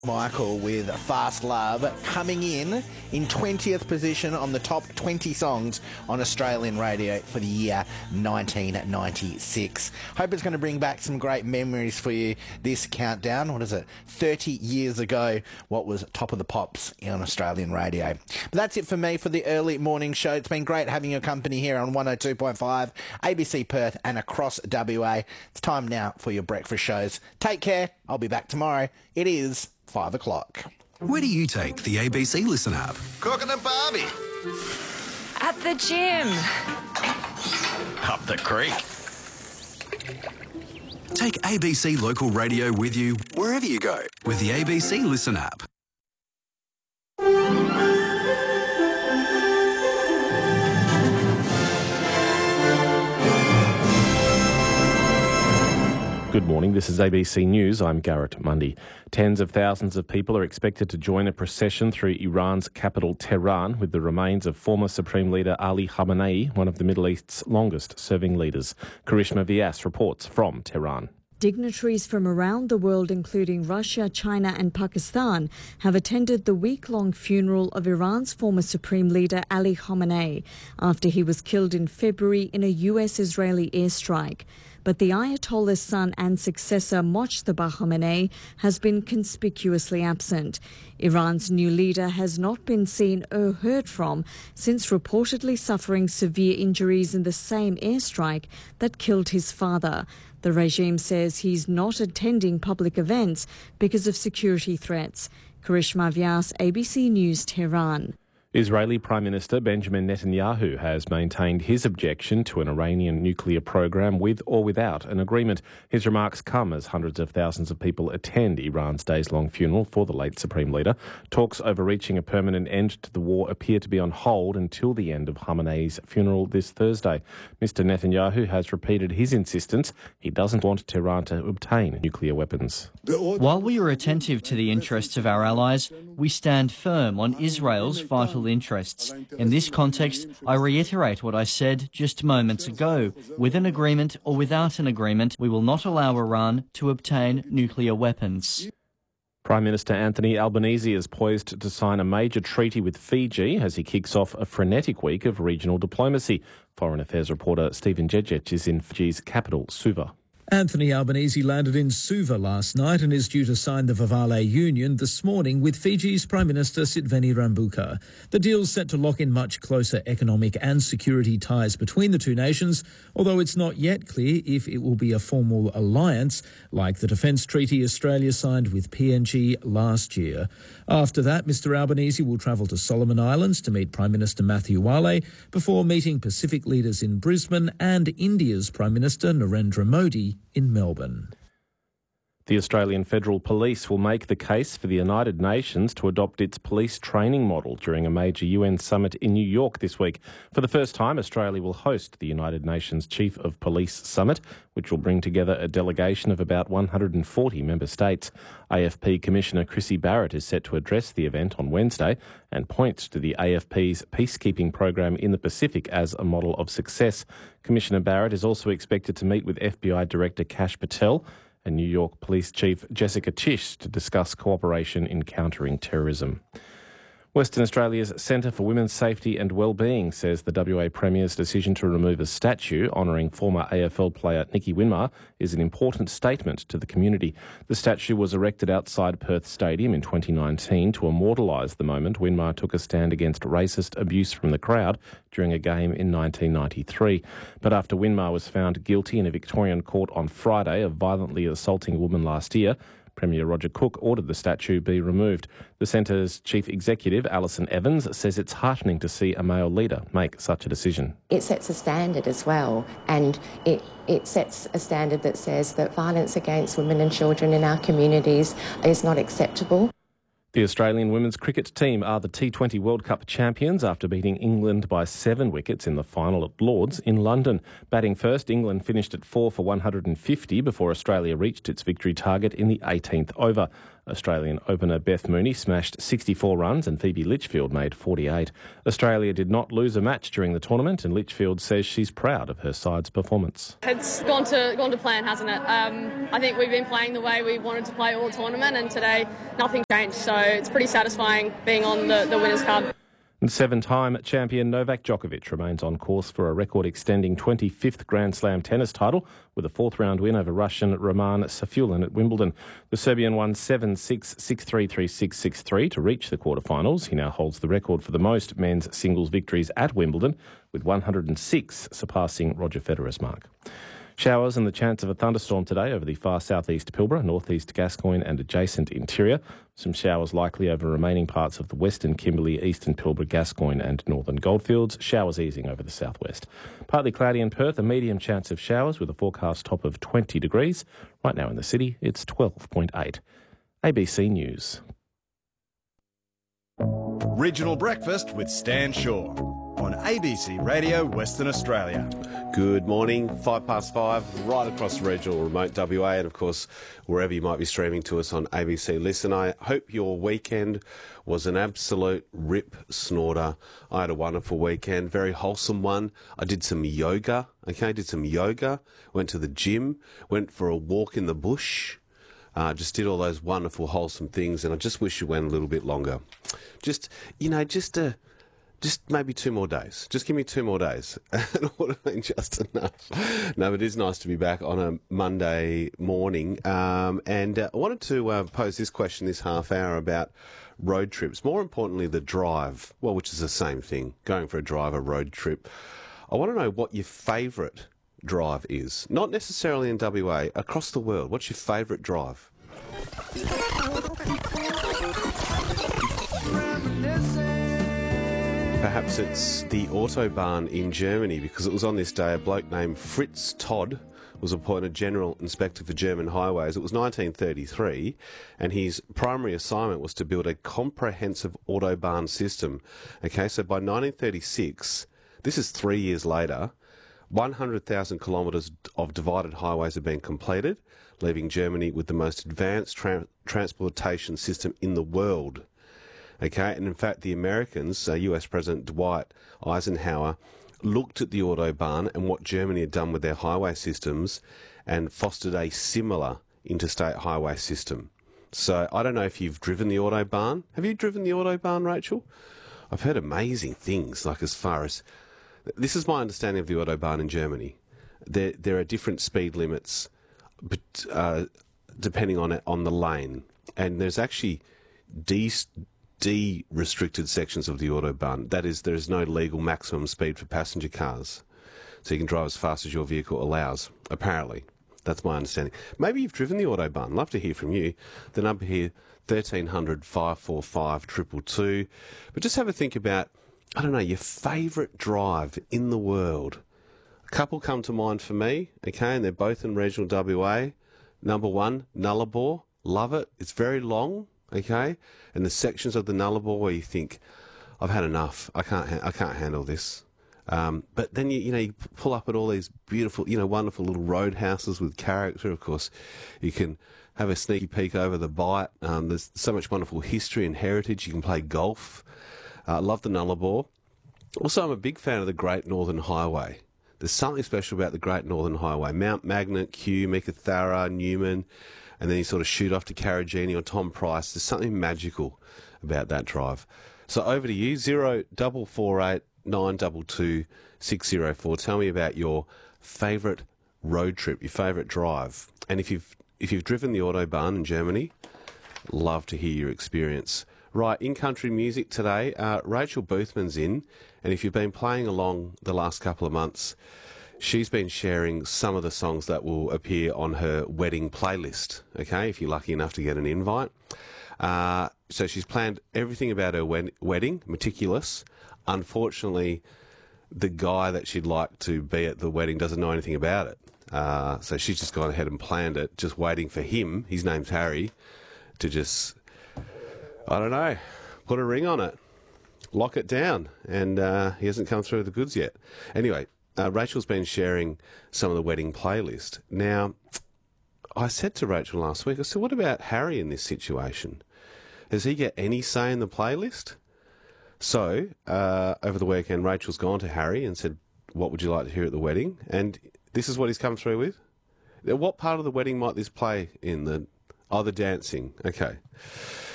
Michael with Fast Love coming in 20th position on the top 20 songs on Australian radio for the year 1996. Hope it's going to bring back some great memories for you, this countdown. What is it? 30 years ago, what was top of the pops on Australian radio. But that's it for me for the early morning show. It's been great having your company here on 102.5, ABC Perth and across WA. It's time now for your breakfast shows. Take care. I'll be back tomorrow. It is 5 o'clock. Where do you take the ABC Listen app? Cooking a barbie. At the gym. Up the creek. Take ABC Local Radio with you wherever you go with the ABC Listen app. Good morning, this is ABC News. I'm Garrett Mundy. Tens of thousands of people are expected to join a procession through Iran's capital Tehran with the remains of former Supreme Leader Ali Khamenei, one of the Middle East's longest-serving leaders. Karishma Vyas reports from Tehran. Dignitaries from around the world, including Russia, China and Pakistan, have attended the week-long funeral of Iran's former Supreme Leader Ali Khamenei after he was killed in February in a US-Israeli airstrike. But the Ayatollah's son and successor, Mojtaba Khamenei, has been conspicuously absent. Iran's new leader has not been seen or heard from since reportedly suffering severe injuries in the same airstrike that killed his father. The regime says he's not attending public events because of security threats. Karishma Vyas, ABC News, Tehran. Israeli Prime Minister Benjamin Netanyahu has maintained his objection to an Iranian nuclear program with or without an agreement. His remarks come as hundreds of thousands of people attend Iran's days-long funeral for the late Supreme Leader. Talks over reaching a permanent end to the war appear to be on hold until the end of Khamenei's funeral this Thursday. Mr. Netanyahu has repeated his insistence he doesn't want Tehran to obtain nuclear weapons. While we are attentive to the interests of our allies, we stand firm on Israel's vital interests. In this context, I reiterate what I said just moments ago. With an agreement or without an agreement, we will not allow Iran to obtain nuclear weapons. Prime Minister Anthony Albanese is poised to sign a major treaty with Fiji as he kicks off a frenetic week of regional diplomacy. Foreign Affairs reporter Stephen Djedjic is in Fiji's capital, Suva. Anthony Albanese landed in Suva last night and is due to sign the Vavale Union this morning with Fiji's Prime Minister Sitveni Rabuka. The deal's set to lock in much closer economic and security ties between the two nations, although it's not yet clear if it will be a formal alliance like the defence treaty Australia signed with PNG last year. After that, Mr Albanese will travel to Solomon Islands to meet Prime Minister Matthew Wale before meeting Pacific leaders in Brisbane and India's Prime Minister Narendra Modi in Melbourne. The Australian Federal Police will make the case for the United Nations to adopt its police training model during a major UN summit in New York this week. For the first time, Australia will host the United Nations Chief of Police Summit, which will bring together a delegation of about 140 member states. AFP Commissioner Chrissy Barrett is set to address the event on Wednesday and points to the AFP's peacekeeping program in the Pacific as a model of success. Commissioner Barrett is also expected to meet with FBI Director Kash Patel and New York Police Chief Jessica Tisch to discuss cooperation in countering terrorism. Western Australia's Centre for Women's Safety and Wellbeing says the WA Premier's decision to remove a statue honouring former AFL player Nicky Winmar is an important statement to the community. The statue was erected outside Perth Stadium in 2019 to immortalise the moment Winmar took a stand against racist abuse from the crowd during a game in 1993. But after Winmar was found guilty in a Victorian court on Friday of violently assaulting a woman last year, Premier Roger Cook ordered the statue be removed. The Centre's Chief Executive, Alison Evans, says it's heartening to see a male leader make such a decision. It sets a standard as well, and it sets a standard that says that violence against women and children in our communities is not acceptable. The Australian women's cricket team are the T20 World Cup champions after beating England by 7 wickets in the final at Lord's in London. Batting first, England finished at 4 for 150 before Australia reached its victory target in the 18th over. Australian opener Beth Mooney smashed 64 runs and Phoebe Litchfield made 48. Australia did not lose a match during the tournament, and Litchfield says she's proud of her side's performance. It's gone to plan, hasn't it? I think we've been playing the way we wanted to play all tournament, and today nothing changed, so it's pretty satisfying being on the winners' card. And seven-time champion Novak Djokovic remains on course for a record-extending 25th Grand Slam tennis title with a fourth-round win over Russian Roman Safiullin at Wimbledon. The Serbian won 7-6, 6-3, 3-6, 6-3 to reach the quarterfinals. He now holds the record for the most men's singles victories at Wimbledon, with 106, surpassing Roger Federer's mark. Showers and the chance of a thunderstorm today over the far southeast Pilbara, northeast Gascoyne and adjacent interior. Some showers likely over remaining parts of the western Kimberley, eastern Pilbara, Gascoyne and northern Goldfields. Showers easing over the southwest. Partly cloudy in Perth, a medium chance of showers with a forecast top of 20 degrees. Right now in the city, it's 12.8. ABC News. Regional Breakfast with Stan Shaw on ABC Radio Western Australia. Good morning, 5:05, right across regional remote WA, and of course wherever you might be streaming to us on ABC Listen. I hope your weekend was an absolute rip snorter. I had a wonderful weekend, very wholesome one. I did some yoga, went to the gym, went for a walk in the bush. Just did all those wonderful, wholesome things, and I just wish it went a little bit longer. Just maybe 2 more days. Just give me 2 more days. It would have been just enough. No, it is nice to be back on a Monday morning. And I wanted to pose this question this half hour about road trips. More importantly, the drive, well, which is the same thing, going for a drive, a road trip. I want to know what your favourite drive is. Not necessarily in WA, across the world. What's your favourite drive? Perhaps it's the Autobahn in Germany, because it was on this day a bloke named Fritz Todd was appointed General Inspector for German Highways. It was 1933, and his primary assignment was to build a comprehensive Autobahn system. Okay, so by 1936, this is 3 years later, 100,000 kilometres of divided highways have been completed, leaving Germany with the most advanced transportation system in the world. Okay, and in fact, the Americans, US President Dwight Eisenhower, looked at the Autobahn and what Germany had done with their highway systems and fostered a similar interstate highway system. So I don't know if you've driven the Autobahn. Have you driven the Autobahn, Rachel? I've heard amazing things, like as far as... This is my understanding of the Autobahn in Germany. There are different speed limits but, depending on the lane. And there's actually D-restricted sections of the Autobahn. That is, there is no legal maximum speed for passenger cars. So you can drive as fast as your vehicle allows, apparently. That's my understanding. Maybe you've driven the Autobahn. Love to hear from you. The number here, 1300 545 222. But just have a think about, I don't know, your favourite drive in the world. A couple come to mind for me, okay, and they're both in regional WA. Number one, Nullarbor. Love it. It's very long. Okay, and the sections of the Nullarbor where you think, I've had enough. I can't handle this. But then you pull up at all these beautiful, wonderful little roadhouses with character. Of course, you can have a sneaky peek over the Bight. There's so much wonderful history and heritage. You can play golf. I love the Nullarbor. Also, I'm a big fan of the Great Northern Highway. There's something special about the Great Northern Highway. Mount Magnet, Kew, Meekatharra, Newman. And then you sort of shoot off to Carragini or Tom Price. There's something magical about that drive. So over to you, 0448 922 604. Tell me about your favourite road trip, your favourite drive. And if you've driven the Autobahn in Germany, love to hear your experience. Right, in country music today, Rachel Boothman's in. And if you've been playing along the last couple of months, she's been sharing some of the songs that will appear on her wedding playlist, okay, if you're lucky enough to get an invite. So she's planned everything about her wedding, meticulous. Unfortunately, the guy that she'd like to be at the wedding doesn't know anything about it. So she's just gone ahead and planned it, just waiting for him, his name's Harry, to just, I don't know, put a ring on it, lock it down, and he hasn't come through the goods yet. Anyway, Rachel's been sharing some of the wedding playlist. Now, I said to Rachel last week, I said, what about Harry in this situation? Does he get any say in the playlist? So, over the weekend, Rachel's gone to Harry and said, what would you like to hear at the wedding? And this is what he's come through with. What part of the wedding might this play in? The dancing. Okay.